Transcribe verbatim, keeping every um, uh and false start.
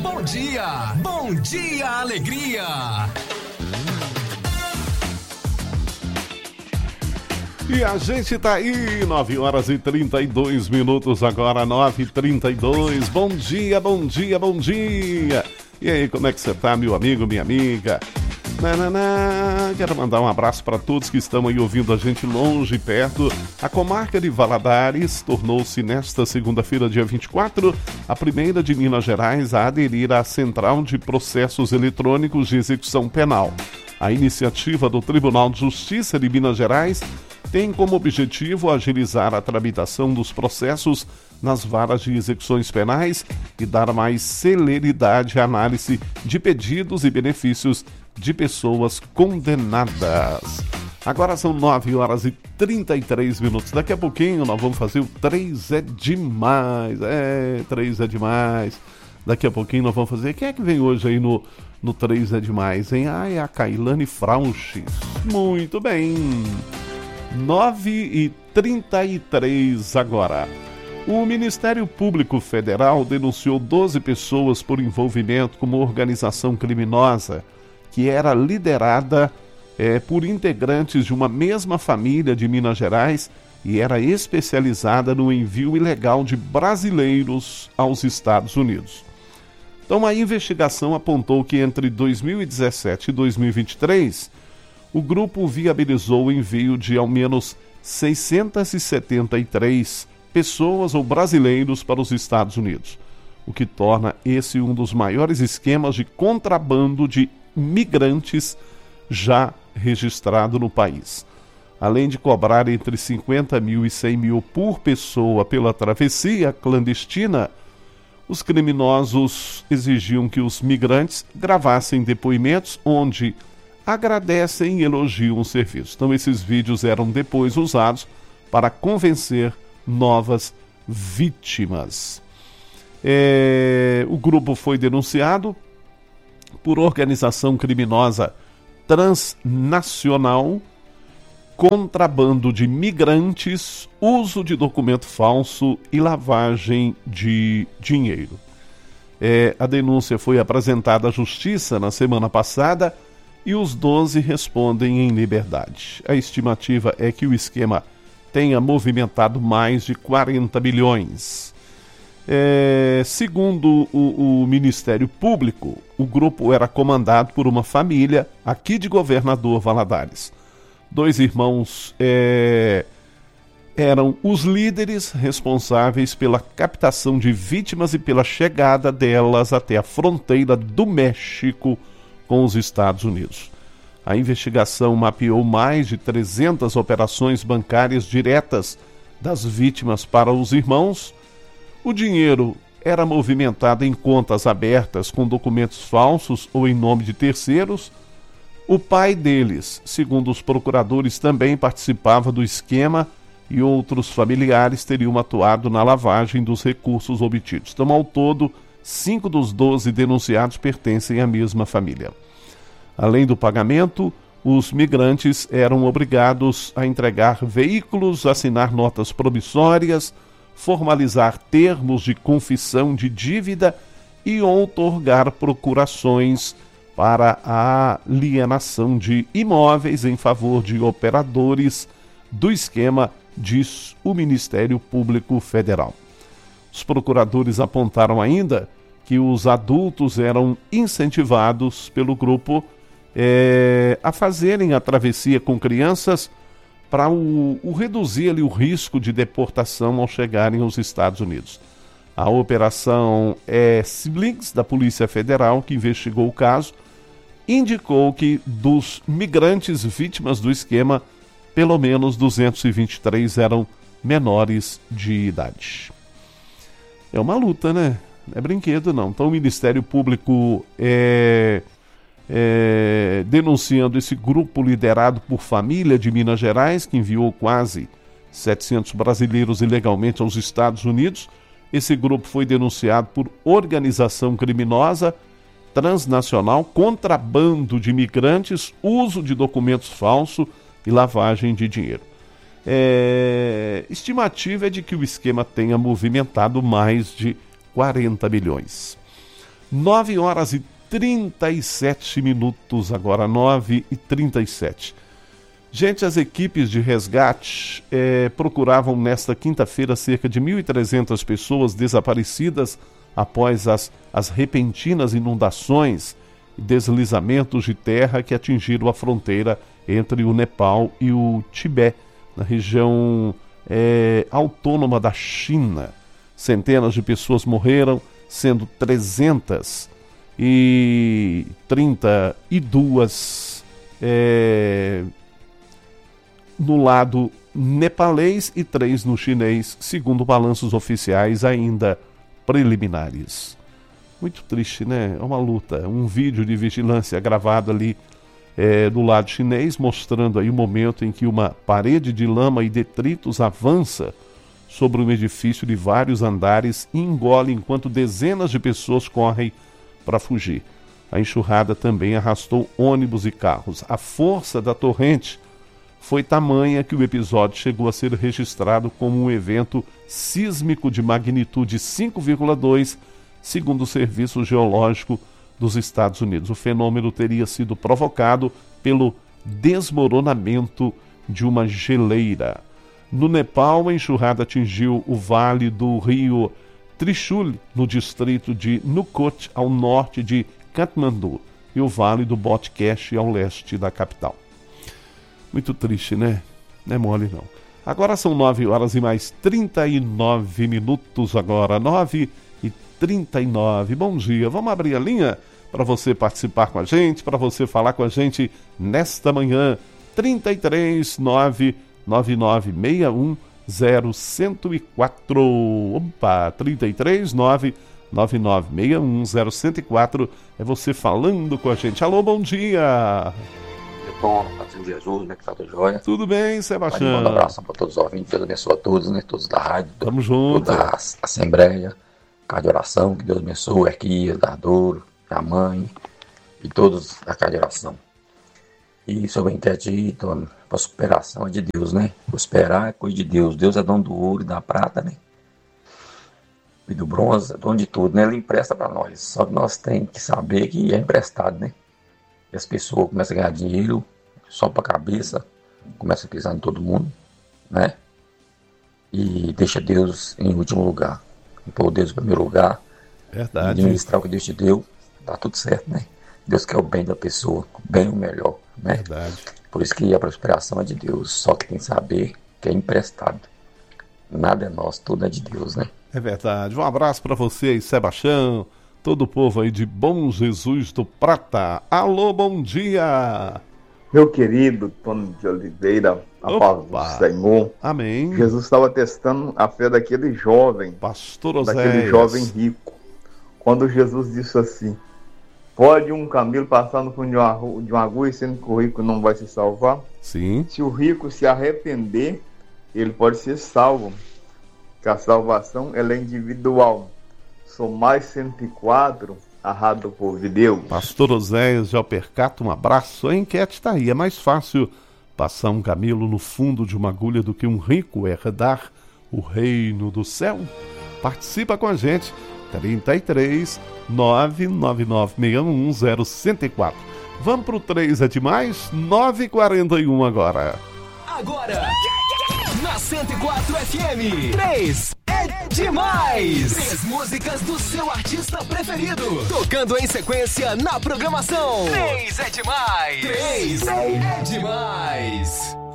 Bom dia, bom dia, alegria. E a gente tá aí, nove horas e trinta e dois minutos agora, nove e trinta e dois. Bom dia, bom dia, bom dia. E aí, como é que você tá, meu amigo, minha amiga? Nananã. Quero mandar um abraço para todos que estão aí ouvindo a gente longe e perto. A comarca de Valadares tornou-se nesta segunda-feira, dia vinte e quatro, a primeira de Minas Gerais a aderir à Central de Processos Eletrônicos de Execução Penal. A iniciativa do Tribunal de Justiça de Minas Gerais tem como objetivo agilizar a tramitação dos processos nas varas de execuções penais e dar mais celeridade à análise de pedidos e benefícios de pessoas condenadas. Agora são nove horas e trinta e três minutos. Daqui a pouquinho nós vamos fazer o três é demais. É, três é demais. Daqui a pouquinho nós vamos fazer... Quem é que vem hoje aí no, no três é demais, hein? Ah, é a Kailane Frauches. Muito bem. nove e trinta e três agora. O Ministério Público Federal denunciou doze pessoas por envolvimento com uma organização criminosa que era liderada é, por integrantes de uma mesma família de Minas Gerais e era especializada no envio ilegal de brasileiros aos Estados Unidos. Então, a investigação apontou que entre dois mil e dezessete e dois mil e vinte e três, o grupo viabilizou o envio de ao menos seiscentas e setenta e três pessoas ou brasileiros para os Estados Unidos, o que torna esse um dos maiores esquemas de contrabando de migrantes já registrado no país. Além de cobrar entre cinquenta mil e cem mil por pessoa pela travessia clandestina, os criminosos exigiam que os migrantes gravassem depoimentos onde agradecem e elogiam o serviço. Então esses vídeos eram depois usados para convencer novas vítimas. É, o grupo foi denunciado por organização criminosa transnacional, contrabando de migrantes, uso de documento falso e lavagem de dinheiro. É, a denúncia foi apresentada à Justiça na semana passada e os doze respondem em liberdade. A estimativa é que o esquema tenha movimentado mais de quarenta bilhões. É, segundo o, o Ministério Público, o grupo era comandado por uma família aqui de Governador Valadares. Dois irmãos é, eram os líderes responsáveis pela captação de vítimas e pela chegada delas até a fronteira do México com os Estados Unidos. A investigação mapeou mais de trezentas operações bancárias diretas das vítimas para os irmãos. O dinheiro era movimentado em contas abertas com documentos falsos ou em nome de terceiros. O pai deles, segundo os procuradores, também participava do esquema e outros familiares teriam atuado na lavagem dos recursos obtidos. Então, ao todo, cinco dos doze denunciados pertencem à mesma família. Além do pagamento, os migrantes eram obrigados a entregar veículos, assinar notas promissórias, formalizar termos de confissão de dívida e outorgar procurações para a alienação de imóveis em favor de operadores do esquema, diz o Ministério Público Federal. Os procuradores apontaram ainda que os adultos eram incentivados pelo grupo é, a fazerem a travessia com crianças para o, o reduzir ali o risco de deportação ao chegarem aos Estados Unidos. A operação é, Siblings, da Polícia Federal, que investigou o caso, indicou que dos migrantes vítimas do esquema, pelo menos duzentos e vinte e três eram menores de idade. É uma luta, né? Não é brinquedo, não. Então o Ministério Público é... É, denunciando esse grupo liderado por família de Minas Gerais, que enviou quase setecentos brasileiros ilegalmente aos Estados Unidos. Esse grupo foi denunciado por organização criminosa transnacional, contrabando de imigrantes, uso de documentos falsos e lavagem de dinheiro. É, estimativa é de que o esquema tenha movimentado mais de quarenta bilhões. nove horas e trinta e sete minutos agora, nove e trinta e sete. Gente, as equipes de resgate eh, procuravam nesta quinta-feira cerca de mil e trezentas pessoas desaparecidas após as, as repentinas inundações e deslizamentos de terra que atingiram a fronteira entre o Nepal e o Tibete, na região eh, autônoma da China. Centenas de pessoas morreram, sendo trezentas e trinta e duas é, no lado nepalês e três no chinês, segundo balanços oficiais ainda preliminares. Muito triste, né? É uma luta. Um vídeo de vigilância gravado ali é, do lado chinês, mostrando aí o momento em que uma parede de lama e detritos avança sobre um edifício de vários andares e engole enquanto dezenas de pessoas correm para fugir. A enxurrada também arrastou ônibus e carros. A força da torrente foi tamanha que o episódio chegou a ser registrado como um evento sísmico de magnitude cinco vírgula dois, segundo o Serviço Geológico dos Estados Unidos. O fenômeno teria sido provocado pelo desmoronamento de uma geleira. No Nepal, a enxurrada atingiu o vale do rio Trishul, no distrito de Nukot, ao norte de Kathmandu, e o vale do Botkesh, ao leste da capital. Muito triste, né? Não é mole, não. Agora são nove horas e mais trinta e nove minutos agora, nove e trinta e nove. Bom dia, vamos abrir a linha para você participar com a gente, para você falar com a gente nesta manhã, trinta e três, nove nove nove seis um zero um zero quatro. Opa, trinta e três, nove nove nove seis um zero um zero quatro. É você falando com a gente. Alô, bom dia. Bom, Paz de Jesus, né, que tá tudo jóia. Tudo bem, Sebastião? Um abraço para todos os ouvintes, Deus abençoe a todos, né, todos da rádio. Tamo junto. Toda a Assembleia, casa de oração, que Deus abençoe, Arquias, Dardouro, a mãe e todos da casa de oração. E sobre a enquete, a superação é de Deus, né? Prosperar é coisa de Deus. Deus é dono do ouro e da prata, né? E do bronze, é dono de tudo, né? Ele empresta para nós. Só que nós temos que saber que é emprestado, né? E as pessoas começam a ganhar dinheiro só para a cabeça, começam a pisar em todo mundo, né? E deixa Deus em último lugar. Pôr Deus em primeiro lugar. Verdade. Administrar o que Deus te deu, dá tudo certo, né? Deus quer o bem da pessoa, o bem e o melhor, né? Verdade. Por isso que a prosperação é de Deus, só que tem que saber que é emprestado. Nada é nosso, tudo é de Deus, né? É verdade. Um abraço para você aí, Sebastião, todo o povo aí de Bom Jesus do Prata. Alô, bom dia! Meu querido Tony de Oliveira, a paz do Senhor. Amém. Jesus estava testando a fé daquele jovem, Pastor Oséias. daquele jovem rico. Quando Jesus disse assim: pode um camelo passar no fundo de uma, de uma agulha sendo que o rico não vai se salvar? Sim. Se o rico se arrepender, ele pode ser salvo. Que a salvação ela é individual. Sou mais cento e quatro, a Rádio do Povo de Deus. Pastor Oséias de Alpercato, um abraço. A enquete está aí. É mais fácil passar um camelo no fundo de uma agulha do que um rico herdar o reino do céu? Participa com a gente. trinta e três, nove nove nove seis um zero um quatro. Vamos pro três é demais? nove e quarenta e um agora. Agora, na cento e quatro F M, três é demais. Três músicas do seu artista preferido, tocando em sequência na programação. três é demais. três é demais.